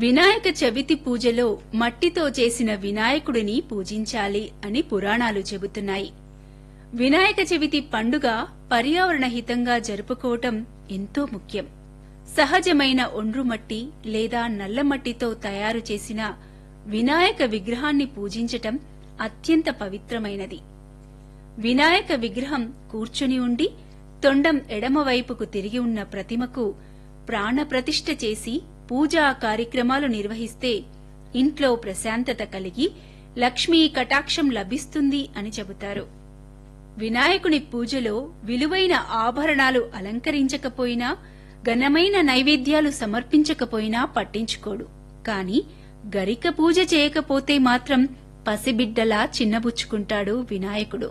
వినాయక చవితి పూజలో మట్టితో చేసిన వినాయకుడిని పూజించాలి అని పురాణాలు చెబుతున్నాయి. వినాయక చవితి పండుగ పర్యావరణ హితంగా జరుపుకోవటం ఎంతో ముఖ్యం. సహజమైన ఒండ్రుమట్టి లేదా నల్లమట్టితో తయారు చేసిన వినాయక విగ్రహాన్ని పూజించటం అత్యంత పవిత్రమైనది. వినాయక విగ్రహం కూర్చుని ఉండి తొండం ఎడమవైపుకు తిరిగి ఉన్న ప్రతిమకు ప్రాణప్రతిష్ఠ చేసి పూజా కార్యక్రమాలు నిర్వహిస్తే ఇంట్లో ప్రశాంతత కలిగి లక్ష్మీ కటాక్షం లభిస్తుంది అని చెబుతారు. వినాయకుని పూజలో విలువైన ఆభరణాలు అలంకరించకపోయినా, ఘనమైన నైవేద్యాలు సమర్పించకపోయినా పట్టించుకోడు. కాని గరిక పూజ చేయకపోతే మాత్రం పసిబిడ్డలా చిన్నబుచ్చుకుంటాడు వినాయకుడు.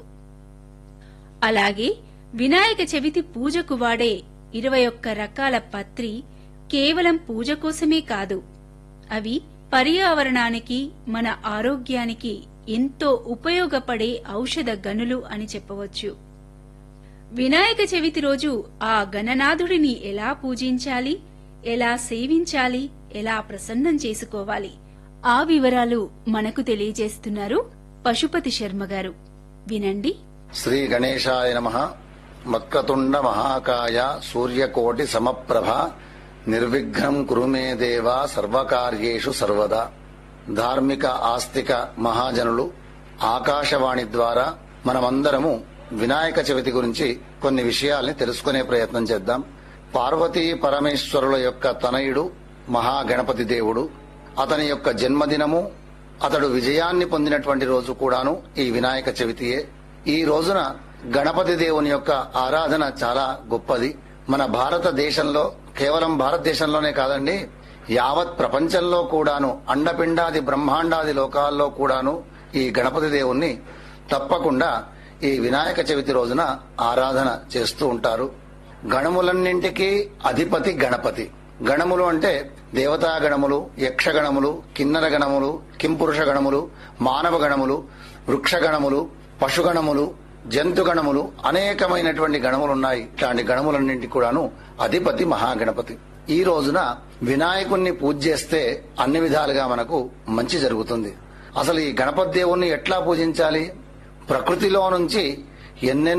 అలాగే వినాయక చవితి పూజకు వాడే 21 రకాల పత్రి కేవలం పూజ కోసమే కాదు, అవి పర్యావరణానికి, మన ఆరోగ్యానికి ఎంతో ఉపయోగపడే ఔషధ గనులు అని చెప్పవచ్చు. వినాయక చవితి రోజు ఆ గణనాథుడిని ఎలా పూజించాలి, ఎలా సేవించాలి, ఎలా ప్రసన్నం చేసుకోవాలి, ఆ వివరాలు మనకు తెలియజేస్తున్నారు పశుపతి శర్మ గారు. వినండి. శ్రీ గణేశాయ నమః. వక్రతుండ మహాకాయ సూర్యకోటి సమప్రభ నిర్విఘ్నం కురు మే దేవ సర్వకార్యేషు సర్వదా. ధార్మిక ఆస్తిక మహాజనులు ఆకాశవాణి ద్వారా మనమందరము వినాయక చవితి గురించి కొన్ని విషయాల్ని తెలుసుకునే ప్రయత్నం చేద్దాం. పార్వతీ పరమేశ్వరుల యొక్క తనయుడు మహాగణపతి దేవుడు. అతని యొక్క జన్మదినము, అతడు విజయాన్ని పొందినటువంటి రోజు కూడాను ఈ వినాయక చవితియే. ఈ రోజున గణపతి దేవుని యొక్క ఆరాధన చాలా గొప్పది. మన భారతదేశంలో, కేవలం భారతదేశంలోనే కాదండి, యావత్ ప్రపంచంలో కూడాను, అండపిండాది బ్రహ్మాండాది లోకాల్లో కూడాను ఈ గణపతి దేవుణ్ణి తప్పకుండా ఈ వినాయక చవితి రోజున ఆరాధన చేస్తూ ఉంటారు. గణములన్నింటికీ అధిపతి గణపతి. గణములు అంటే దేవతా గణములు, యక్షగణములు, కిన్నర గణములు, కింపురుష గణములు, మానవ గణములు, వృక్ష గణములు, పశుగణములు, జంతుగణములు, అనేకమైనటువంటి గణములున్నాయి. ఇట్లాంటి గణములన్నింటి కూడాను అధిపతి మహాగణపతి. ఈ రోజున వినాయకుణ్ణి పూజ చేస్తే అన్ని విధాలుగా మనకు మంచి జరుగుతుంది. అసలు ఈ గణపతి దేవుణ్ణి ఎట్లా పూజించాలి? ప్రకృతిలో నుంచి ఎన్నెన్నో